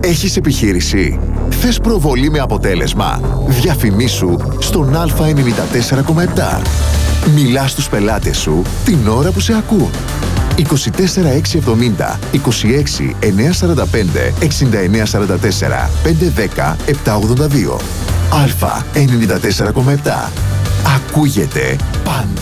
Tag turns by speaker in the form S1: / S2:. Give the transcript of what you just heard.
S1: Έχεις επιχείρηση? Θες προβολή με αποτέλεσμα? Διαφημίσου στον Α94,7. Μιλάς στους πελάτες σου την ώρα που σε ακούν. 24670 26 945 6944 510 782. Α94,7. Ακούγεται πάντα.